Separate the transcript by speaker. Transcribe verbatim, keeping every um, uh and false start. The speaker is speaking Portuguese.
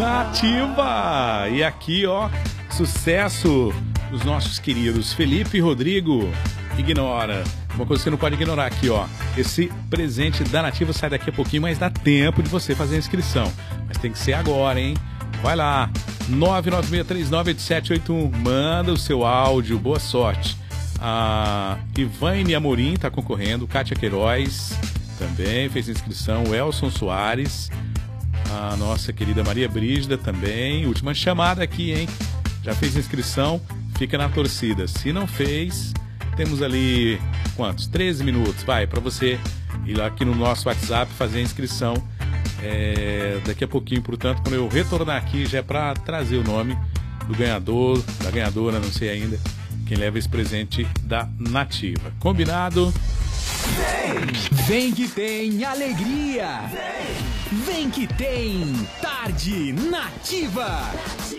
Speaker 1: Nativa! E aqui, ó, sucesso dos nossos queridos Felipe e Rodrigo. Ignora. Uma coisa que você não pode ignorar aqui, ó. Esse presente da Nativa sai daqui a pouquinho, mas dá tempo de você fazer a inscrição. Mas tem que ser agora, hein? Vai lá, nove nove seis três nove oito sete oito um. Manda o seu áudio, boa sorte. A Ivane Amorim tá concorrendo, Kátia Queiroz também fez inscrição, o Elson Soares, a nossa querida Maria Brígida também. Última chamada aqui, hein? Já fez inscrição, fica na torcida. Se não fez, temos ali quantos? treze minutos, vai, para você ir lá aqui no nosso WhatsApp fazer a inscrição. É, daqui a pouquinho, portanto, quando eu retornar aqui, já é para trazer o nome do ganhador, da ganhadora, não sei ainda, quem leva esse presente da Nativa. Combinado?
Speaker 2: Vem, vem que tem alegria. Vem, vem que tem Tarde Nativa.